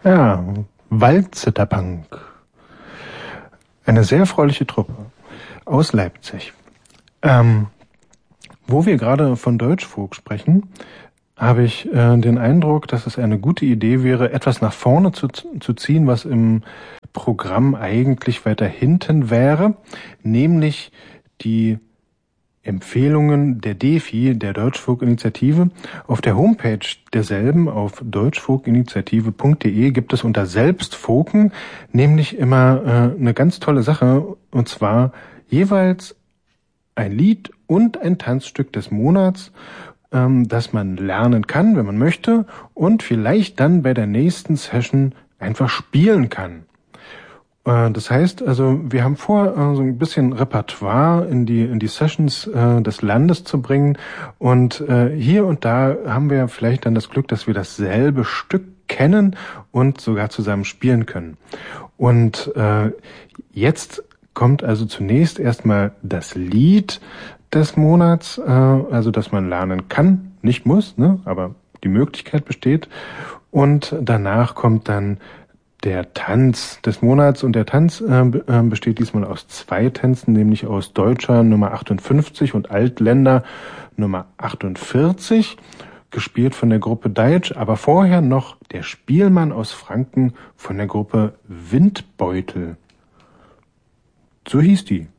Ja, Waldzitterpunk. Eine sehr erfreuliche Truppe aus Leipzig. Wo wir gerade von Deutschfolk sprechen, habe ich den Eindruck, dass es eine gute Idee wäre, etwas nach vorne zu ziehen, was im Programm eigentlich weiter hinten wäre, nämlich die Empfehlungen der DEFI, der Deutschfolk-Initiative. Auf der Homepage derselben, auf deutschfolkinitiative.de, gibt es unter Selbstfolken nämlich immer eine ganz tolle Sache, und zwar jeweils ein Lied und ein Tanzstück des Monats, das man lernen kann, wenn man möchte, und vielleicht dann bei der nächsten Session einfach spielen kann. Das heißt, also wir haben vor, so ein bisschen Repertoire in die Sessions des Landes zu bringen, und hier und da haben wir vielleicht dann das Glück, dass wir dasselbe Stück kennen und sogar zusammen spielen können. Und jetzt kommt also zunächst erstmal das Lied des Monats, also dass man lernen kann, nicht muss, ne, aber die Möglichkeit besteht. Und danach kommt dann der Tanz des Monats, und der Tanz besteht diesmal aus 2 Tänzen, nämlich aus Deutscher Nummer 58 und Altländer Nummer 48, gespielt von der Gruppe Deutsch, aber vorher noch der Spielmann aus Franken von der Gruppe Windbeutel. So hieß die.